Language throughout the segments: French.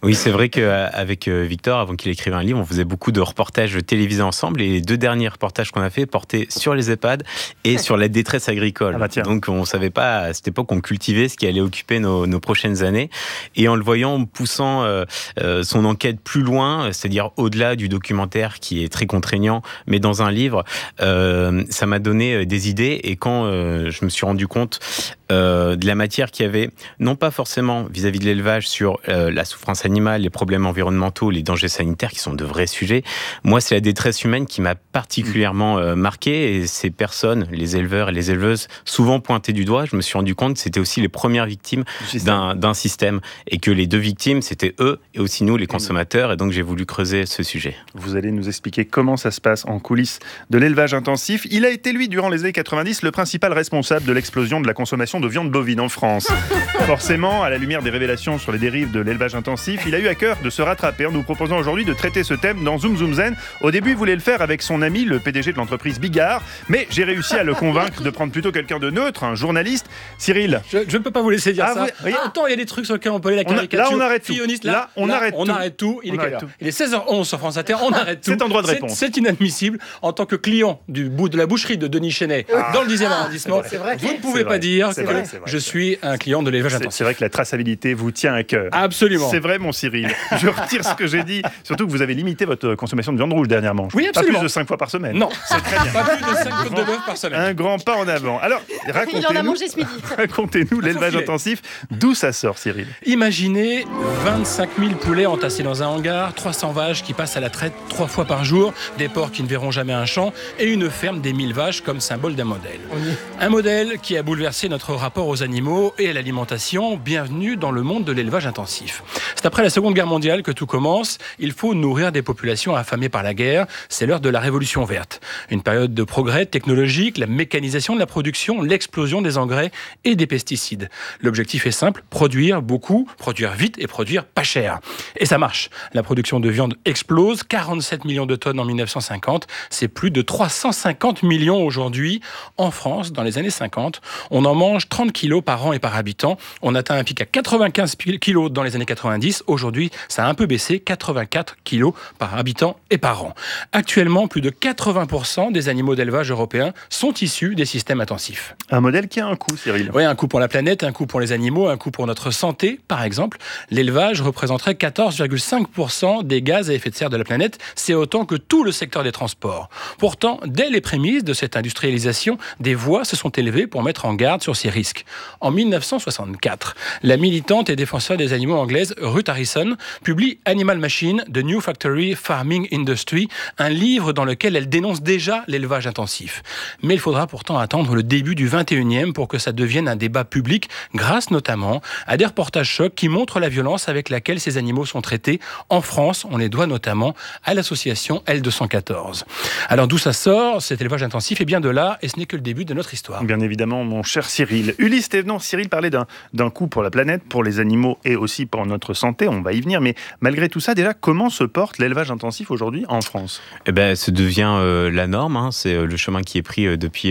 Oui, c'est vrai qu'avec Victor, avant qu'il écrive un livre, on faisait beaucoup de reportages télévisés ensemble. Et les 2 derniers reportages qu'on a fait portaient sur les EHPAD et sur la détresse agricole. Donc on ne savait pas, à cette époque, on cultivait ce qui allait occuper nos prochaines années. Et en le voyant poussant son enquête plus loin, c'est-à-dire au-delà du documentaire qui est très contraignant, mais dans un livre, ça m'a donné des idées. Et quand je me suis rendu compte de la matière qu'il y avait, non pas forcément vis-à-vis de l'élevage sur la souffrance animale, les problèmes environnementaux, les dangers sanitaires qui sont de vrais sujets. Moi, c'est la détresse humaine qui m'a particulièrement marqué, et ces personnes, les éleveurs et les éleveuses, souvent pointées du doigt, je me suis rendu compte que c'était aussi les premières victimes d'un système, et que les 2 victimes, c'était eux et aussi nous, les consommateurs, et donc j'ai voulu creuser ce sujet. Vous allez nous expliquer comment ça se passe en coulisses de l'élevage intensif. Il a été, lui, durant les années 90, le principal responsable de l'explosion de la consommation de viande bovine en France. Forcément, à la lumière des révélations sur les dérives de l'élevage intensif, il a eu à cœur de se rattraper en nous proposant aujourd'hui de traiter ce thème dans Zoom Zoom Zen. Au début, il voulait le faire avec son ami, le PDG de l'entreprise Bigard, mais j'ai réussi à le convaincre de prendre plutôt quelqu'un de neutre, un journaliste. Cyril. Je ne peux pas vous laisser dire ça. Autant il y a des trucs sur lesquels on peut aller la caricature. Là, on arrête tout. Là, on arrête tout. Il est quelle heure ? Il est 16h11 sur France Inter, on arrête tout. C'est un droit de réponse. C'est inadmissible. En tant que client de la boucherie de Denis Chenet, dans le 10e arrondissement, vous ne pouvez pas dire que je suis un client de l'élevage intensif. C'est vrai que la traçabilité vous tient à cœur. Absolument. C'est vrai, mon Cyril. Je retire ce que j'ai dit. Surtout que vous avez limité votre consommation de viande rouge dernièrement. Oui, absolument. Pas plus de 5 fois par semaine. Non, c'est très bien. Pas plus de 5 côtes de bœuf par semaine. Un grand pas en avant. Alors, il en a mangé ce midi. Racontez-nous l'élevage intensif. D'où ça sort, Cyril ? Imaginez 25 000 poulets entassés dans un hangar, 300 vaches qui passent à la traite 3 fois par jour, des porcs qui ne verront jamais un champ et une ferme des 1000 vaches comme symbole d'un modèle. Un modèle qui a bouleversé notre rapport aux animaux et à l'alimentation. Bienvenue dans le monde de l'élevage intensif. C'est après la Seconde Guerre mondiale que tout commence. Il faut nourrir des populations affamées par la guerre. C'est l'heure de la révolution verte. Une période de progrès technologique, la mécanisation de la production, l'explosion des engrais et des pesticides. L'objectif est simple, produire beaucoup, produire vite et produire pas cher. Et ça marche. La production de viande explose, 47 millions de tonnes en 1950, c'est plus de 350 millions aujourd'hui. En France, dans les années 50, on en mange 30 kilos par an et par habitant. On atteint un pic à 95 kilos dans les années 90. Aujourd'hui, ça a un peu baissé, 84 kilos par habitant et par an. Actuellement, plus de 80% des animaux d'élevage européens sont issus des systèmes intensifs. Un modèle qui a un coût, Cyril. Oui, un coût pour la planète, un coût pour les animaux, un coût pour notre santé, par exemple. L'élevage représenterait 14,5% des gaz à effet de serre de la planète. C'est autant que tout le secteur des transports. Pourtant, dès les prémices de cette industrialisation, des voix se sont élevées pour mettre en garde sur ces risques. En 1964, la militante et défenseur des animaux anglaise Ruth Harrison publie Animal Machine, The New Factory Farming Industry, un livre dans lequel elle dénonce déjà l'élevage intensif. Mais il faudra pourtant attendre le début du 21e pour que ça devienne un débat public, grâce notamment à des reportages chocs qui montrent la violence avec laquelle ces animaux sont traités. En France, on les doit notamment à l'association L214. Alors d'où ça sort, cet élevage intensif ? Eh bien de là, et ce n'est que le début de notre histoire. Bien évidemment, mon cher Cyril. Ulysse Thévenant, Cyril parlait d'un coût pour la planète, pour les animaux et aussi pour notre santé, on va y venir, mais malgré tout ça, déjà, comment se porte l'élevage intensif aujourd'hui en France ? Eh ben, ça devient la norme, hein. C'est le chemin qui est pris depuis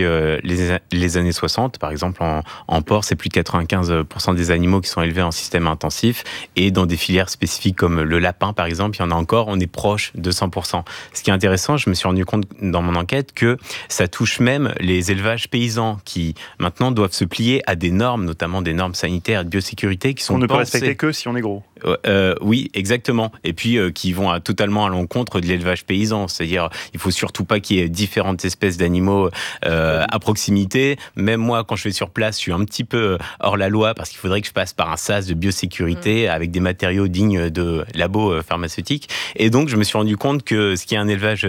les années 60. Par exemple, en porc, c'est plus de 95% des animaux qui sont élevés en système intensif, et dans des filières spécifiques comme le lapin, par exemple, il y en a encore, on est proche de 100%. Ce qui est intéressant, je me suis rendu compte dans mon enquête que ça touche même les élevages paysans qui maintenant doivent se plier à des normes, notamment des normes sanitaires et de biosécurité qui sont on ne peut respecter que si on est gros. Oui, exactement. Et puis qui vont totalement à l'encontre de l'élevage paysan. C'est-à-dire, il faut surtout pas qu'il y ait différentes espèces d'animaux à proximité. Même moi, quand je vais sur place, je suis un petit peu hors la loi parce qu'il faudrait que je passe par un sas de biosécurité avec des matériaux dignes de labos pharmaceutiques. Et donc, je me suis rendu compte que ce qui est un élevage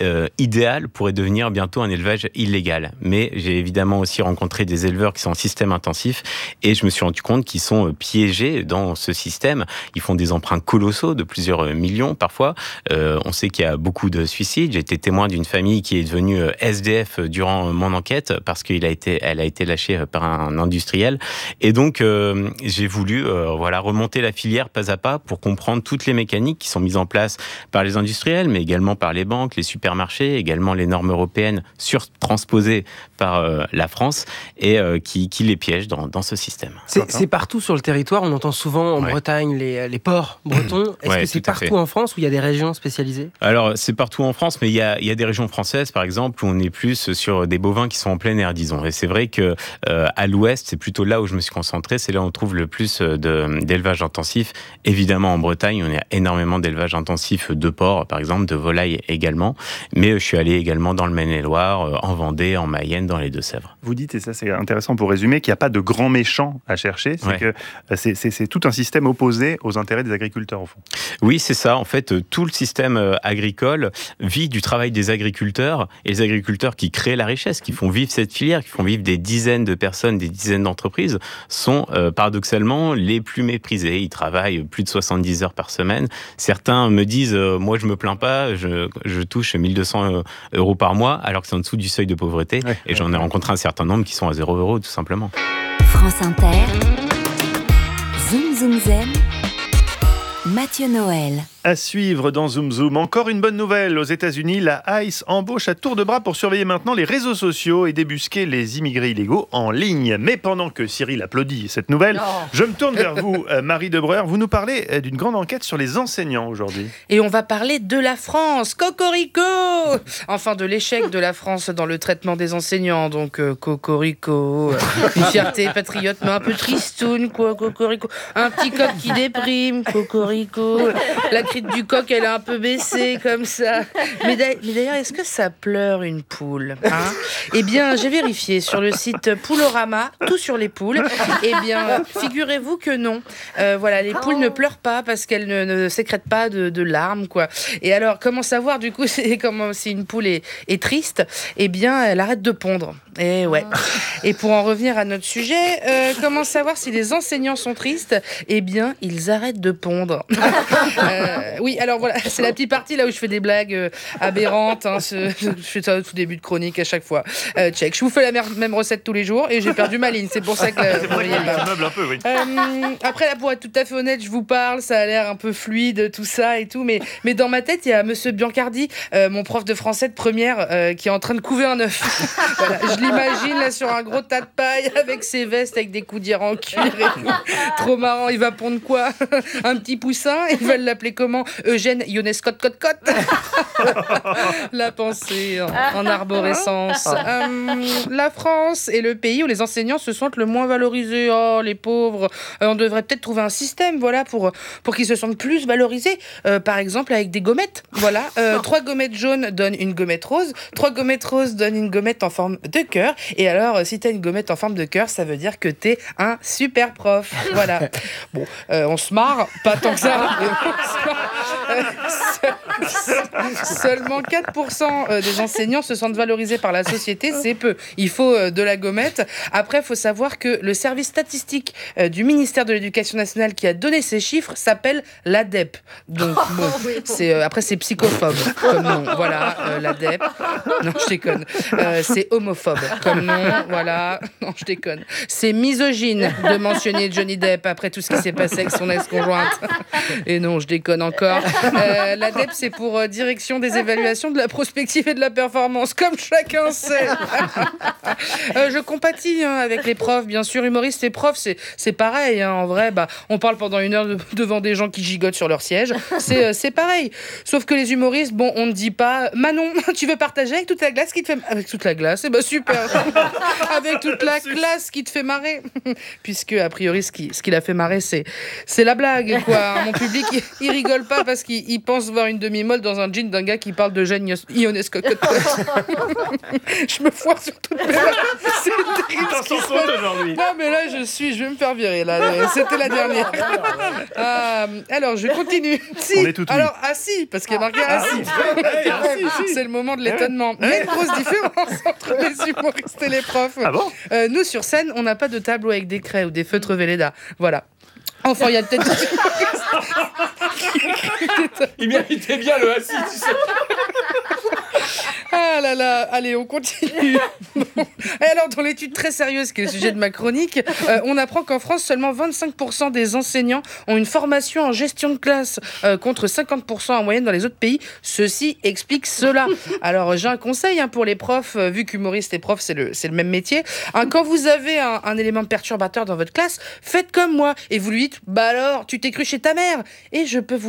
idéal pourrait devenir bientôt un élevage illégal. Mais j'ai évidemment aussi rencontré des éleveurs qui sont en système intensif et je me suis rendu compte qu'ils sont piégés dans ce système. Ils font des emprunts colossaux de plusieurs millions parfois. On sait qu'il y a beaucoup de suicides. J'ai été témoin d'une famille qui est devenue SDF durant mon enquête parce qu'elle a été lâchée par un industriel. Et donc, j'ai voulu remonter la filière pas à pas pour comprendre toutes les mécaniques qui sont mises en place par les industriels, mais également par les banques, les supermarchés, également les normes européennes surtransposées par la France et qui les piègent dans ce système. C'est partout sur le territoire. On entend souvent en Bretagne les ports bretons. Est-ce que c'est partout en France ou il y a des régions spécialisées ? Alors, c'est partout en France, mais il y a des régions françaises, par exemple, où on est plus sur des bovins qui sont en plein air, disons. Et c'est vrai que à l'ouest, c'est plutôt là où je me suis concentré. C'est là où on trouve le plus d'élevage intensif. Évidemment, en Bretagne, on a énormément d'élevage intensif de porcs, par exemple, de volailles également. Mais je suis allé également dans le Maine-et-Loire, en Vendée, en Mayenne, dans les Deux-Sèvres. Vous dites, et ça c'est intéressant pour résumer, qu'il n'y a pas de grands méchants à chercher. Que c'est tout un système opposé aux intérêts des agriculteurs, au fond. Oui, c'est ça. En fait, tout le système agricole vit du travail des agriculteurs, et les agriculteurs qui créent la richesse, qui font vivre cette filière, qui font vivre des dizaines de personnes, des dizaines d'entreprises, sont paradoxalement les plus méprisés. Ils travaillent plus de 70 heures par semaine. Certains me disent, moi je me plains pas, je touche 1200 euros par mois, alors que c'est en dessous du seuil de pauvreté. Et j'en ai rencontré un certain nombre qui sont à 0 euros, tout simplement. France Inter, Zoom Zoom Zen, Mathieu Noël. À suivre dans Zoom Zoom, encore une bonne nouvelle. Aux États-Unis, la ICE embauche à tour de bras pour surveiller maintenant les réseaux sociaux et débusquer les immigrés illégaux en ligne. Mais pendant que Cyril applaudit cette nouvelle, je me tourne vers vous, Marie Debreur. Vous nous parlez d'une grande enquête sur les enseignants aujourd'hui. Et on va parler de la France. Cocorico! Enfin, de l'échec de la France dans le traitement des enseignants. Donc, cocorico. Une fierté patriote, mais un peu tristoune, quoi, cocorico. Un petit coq qui déprime, cocorico. La crête du coq, elle est un peu baissée, comme ça. Mais d'ailleurs, est-ce que ça pleure, une poule, hein ? Eh bien, j'ai vérifié sur le site Poulorama, tout sur les poules. Eh bien, figurez-vous que non. Voilà, les poules ne pleurent pas parce qu'elles ne sécrètent pas de larmes, quoi. Et alors, comment savoir, du coup, si une poule est triste ? Eh bien, elle arrête de pondre. Et ouais. Et pour en revenir à notre sujet, comment savoir si les enseignants sont tristes ? Eh bien, ils arrêtent de pondre. Oui, alors voilà, c'est la petite partie là où je fais des blagues aberrantes. Hein, je fais ça au tout début de chronique à chaque fois. Check. Je vous fais la même recette tous les jours et j'ai perdu ma ligne. C'est pour ça que c'est pour ça qu'il meuble un peu, oui. Après, là, pour être tout à fait honnête, je vous parle, ça a l'air un peu fluide, tout ça et tout, mais dans ma tête, il y a Monsieur Biancardi, mon prof de français de première, qui est en train de couver un œuf. Voilà, je l'imagine là sur un gros tas de paille avec ses vestes avec des coudières en cuir et tout. Trop marrant. Il va pondre quoi ? Un petit poussin. Ils veulent l'appeler comment ? Eugène Ionescott Cot. La pensée en arborescence. La France est le pays où les enseignants se sentent le moins valorisés. Oh, les pauvres. On devrait peut-être trouver un système, voilà, pour qu'ils se sentent plus valorisés. Par exemple, avec des gommettes. Voilà. 3 gommettes jaunes donnent une gommette rose. 3 gommettes roses donnent une gommette en forme de cœur. Et alors, si t'as une gommette en forme de cœur, ça veut dire que t'es un super prof. Voilà. Bon, on se marre, pas tant que ça. Seulement 4% des enseignants se sentent valorisés par la société, c'est peu. Il faut de la gommette. Après, il faut savoir que le service statistique du ministère de l'Éducation nationale qui a donné ces chiffres s'appelle l'ADEP. Donc, bon, après, c'est psychophobe comme nom. Voilà, l'ADEP. Non, je déconne. C'est homophobe comme nom. Voilà. Non, je déconne. C'est misogyne de mentionner Johnny Depp après tout ce qui s'est passé avec son ex-conjointe. Et non, je déconne encore. L'ADEP, c'est pour Direction des évaluations de la prospective et de la performance, comme chacun sait. Je compatis avec les profs, bien sûr, humoristes et profs, c'est pareil. Hein, en vrai, on parle pendant 1 heure devant des gens qui gigotent sur leur siège. C'est pareil. Sauf que les humoristes, bon, on ne dit pas Manon, tu veux partager avec toute la glace qui te fait... Avec toute la glace, super. Avec toute la classe qui te fait marrer. Puisque, a priori, ce qui l'a fait marrer, c'est la blague, quoi. Mon public, il rigole pas parce qu'il pense voir une demi-molle dans un jean d'un gars qui parle de Eugène Ionescott. Je me foire sur toutes mes blagues. C'est terrible ce qui se passe aujourd'hui. Non, mais là, je vais me faire virer, là. C'était la dernière. Alors, je continue. Si. On est tout alors, si, parce qu'il y a marqué si. C'est le moment de l'étonnement. Il y a une grosse différence entre les humoristes et les profs. Ah bon ? Nous, sur scène, on n'a pas de tableau avec des craies ou des feutres Velleda. Voilà. Enfin, il y a peut-être... Il méritait bien le assis, tu sais. Ah là là, allez, on continue. Et alors, dans l'étude très sérieuse qui est le sujet de ma chronique, on apprend qu'en France, seulement 25% des enseignants ont une formation en gestion de classe, contre 50% en moyenne dans les autres pays. Ceci explique cela. Alors, j'ai un conseil pour les profs, vu qu'humoristes et profs, c'est le même métier. Quand vous avez un élément perturbateur dans votre classe, faites comme moi et vous lui dites « Bah alors, tu t'es cru chez ta mère ?» Et je peux vous